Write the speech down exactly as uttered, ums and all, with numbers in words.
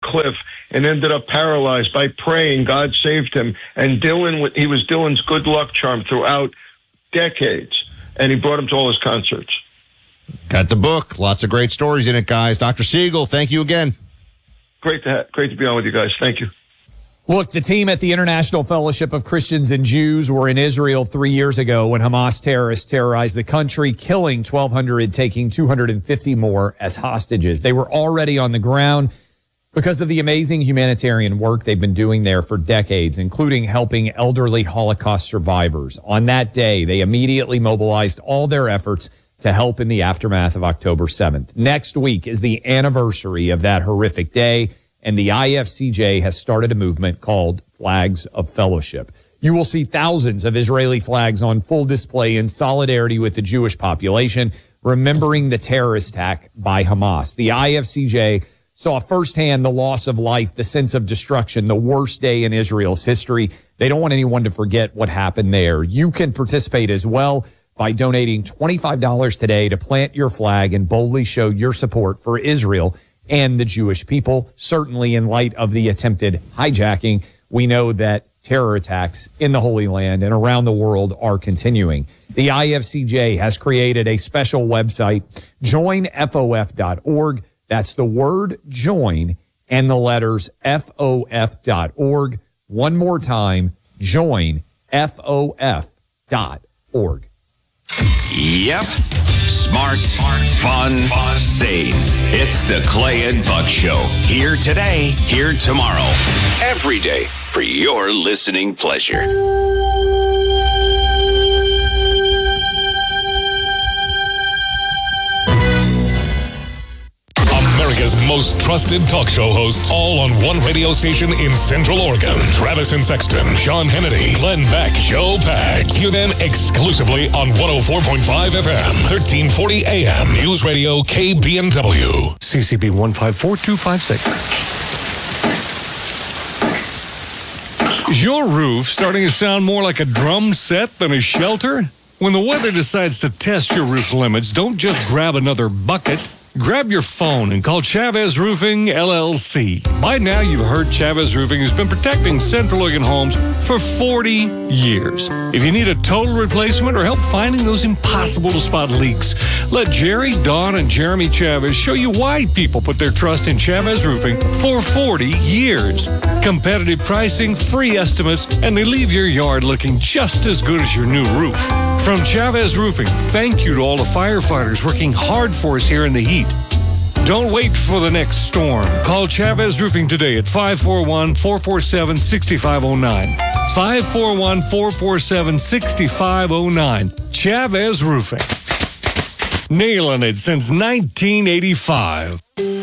cliff and ended up paralyzed. By praying, God saved him. And Dylan, he was Dylan's good luck charm throughout decades, and he brought him to all his concerts. Got the book. Lots of great stories in it, guys. Doctor Siegel, thank you again. Great to ha- great to be on with you guys. Thank you. Look, the team at the International Fellowship of Christians and Jews were in Israel three years ago when Hamas terrorists terrorized the country, killing twelve hundred, taking two hundred fifty more as hostages. They were already on the ground because of the amazing humanitarian work they've been doing there for decades, including helping elderly Holocaust survivors. On that day, they immediately mobilized all their efforts to help in the aftermath of October seventh. Next week is the anniversary of that horrific day, and the I F C J has started a movement called Flags of Fellowship. You will see thousands of Israeli flags on full display in solidarity with the Jewish population, remembering the terrorist attack by Hamas. The I F C J saw firsthand the loss of life, the sense of destruction, the worst day in Israel's history. They don't want anyone to forget what happened there. You can participate as well by donating twenty-five dollars today to plant your flag and boldly show your support for Israel and the Jewish people. Certainly in light of the attempted hijacking, we know that terror attacks in the Holy Land and around the world are continuing. The I F C J has created a special website, join F O F dot org. That's the word join and the letters F O F dot org. One more time, join F O F dot org. Yep. Smart, Smart, fun, fun, sane. It's the Clay and Buck Show. Here today, here tomorrow. Every day for your listening pleasure. America's most trusted talk show hosts, all on one radio station in Central Oregon. Travis and Sexton, Sean Hannity, Glenn Beck, Joe Pags. Hear them exclusively on one oh four point five F M, thirteen forty A M. News Radio K B N W. C C B one five four two five six. Is your roof starting to sound more like a drum set than a shelter? When the weather decides to test your roof limits, don't just grab another bucket. Grab your phone and call Chavez Roofing, L L C. By now, you've heard Chavez Roofing has been protecting Central Oregon homes for forty years. If you need a total replacement or help finding those impossible-to-spot leaks, let Jerry, Don, and Jeremy Chavez show you why people put their trust in Chavez Roofing for forty years. Competitive pricing, free estimates, and they leave your yard looking just as good as your new roof. From Chavez Roofing, thank you to all the firefighters working hard for us here in the heat. Don't wait for the next storm. Call Chavez Roofing today at five four one, four four seven, six five zero nine. five four one, four four seven, six five zero nine. Chavez Roofing. Nailing it since nineteen eighty-five.